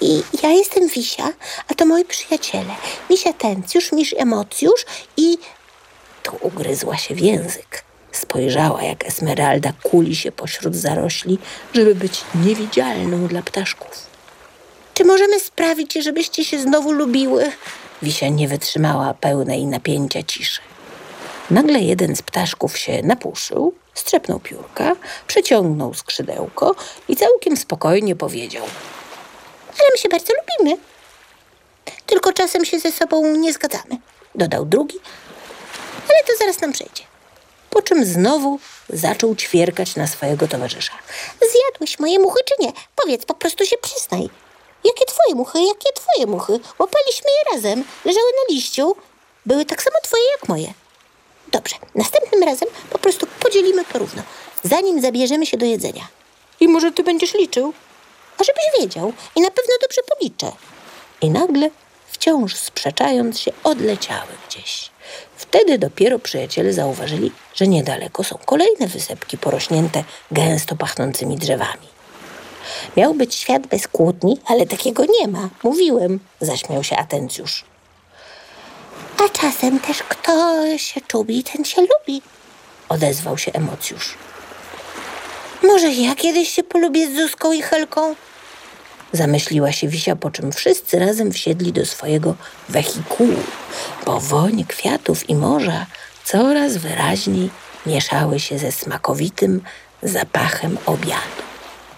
I ja jestem Wisia, a to moi przyjaciele. Misia Tencjusz, Misz Emocjusz i... Tu ugryzła się w język. Spojrzała, jak Esmeralda kuli się pośród zarośli, żeby być niewidzialną dla ptaszków. Czy możemy sprawić, żebyście się znowu lubiły? Wisia nie wytrzymała pełnej napięcia ciszy. Nagle jeden z ptaszków się napuszył, strzepnął piórka, przeciągnął skrzydełko i całkiem spokojnie powiedział: ale my się bardzo lubimy. Tylko czasem się ze sobą nie zgadzamy, dodał drugi, ale to zaraz nam przejdzie. Po czym znowu zaczął ćwierkać na swojego towarzysza. Zjadłeś moje muchy czy nie? Powiedz, po prostu się przyznaj. Jakie twoje muchy, jakie twoje muchy? Łapaliśmy je razem, leżały na liściu. Były tak samo twoje jak moje. Dobrze, następnym razem po prostu podzielimy porówno, zanim zabierzemy się do jedzenia. I może ty będziesz liczył? A żebyś wiedział, i na pewno dobrze policzę. I nagle, wciąż sprzeczając się, odleciały gdzieś. Wtedy dopiero przyjaciele zauważyli, że niedaleko są kolejne wysepki porośnięte gęsto pachnącymi drzewami. Miał być świat bez kłótni, ale takiego nie ma. Mówiłem, zaśmiał się Atencjusz. A czasem też kto się czubi, ten się lubi, odezwał się Emocjusz. Może ja kiedyś się polubię z Zuzką i Helką? Zamyśliła się Wisia, po czym wszyscy razem wsiedli do swojego wehikułu, bo woń kwiatów i morza coraz wyraźniej mieszały się ze smakowitym zapachem obiadu.